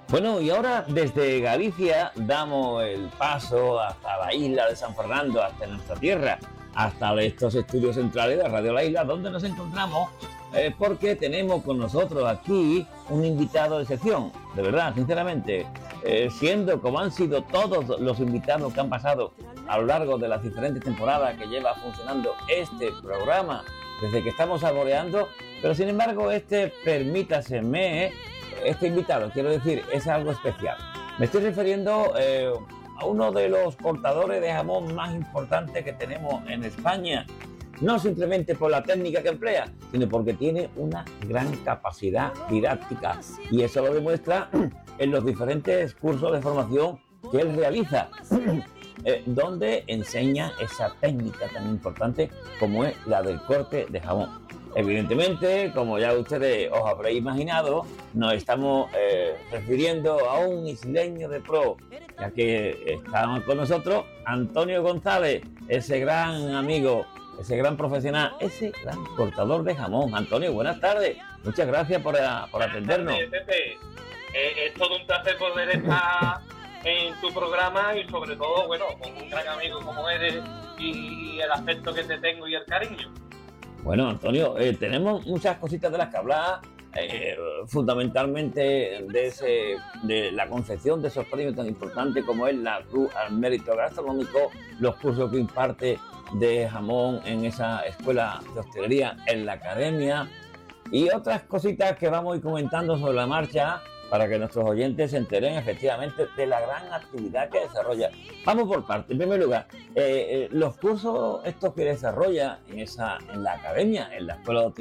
Bueno, y ahora desde Galicia damos el paso hasta la isla de San Fernando, hasta nuestra tierra, hasta estos estudios centrales de Radio La Isla, donde nos encontramos, porque tenemos con nosotros aquí un invitado de sección, de verdad, sinceramente, siendo como han sido todos los invitados que han pasado a lo largo de las diferentes temporadas que lleva funcionando este programa, desde que estamos saboreando, pero sin embargo permítaseme, este invitado, quiero decir, es algo especial. Me estoy refiriendo a uno de los cortadores de jamón más importantes que tenemos en España, no simplemente por la técnica que emplea, sino porque tiene una gran capacidad didáctica, y eso lo demuestra en los diferentes cursos de formación que él realiza, donde enseña esa técnica tan importante como es la del corte de jamón. Evidentemente, como ya ustedes os habréis imaginado, nos estamos refiriendo a un isleño de pro, ya que está con nosotros Antonio González, ese gran amigo, ese gran profesional, ese gran cortador de jamón. Antonio, buenas tardes. Muchas gracias por atendernos. Pepe, es todo un placer poder estar en tu programa y sobre todo, bueno, con un gran amigo como eres y el afecto que te tengo y el cariño. Bueno, Antonio, tenemos muchas cositas de las que hablar, fundamentalmente de la concepción de esos premios tan importantes como es la Cruz al Mérito Gastronómico, los cursos que imparte de jamón en esa escuela de hostelería en la academia y otras cositas que vamos a ir comentando sobre la marcha para que nuestros oyentes se enteren efectivamente de la gran actividad que desarrolla. Vamos por partes. En primer lugar, los cursos estos que desarrolla en la academia, en la escuela de hostelería,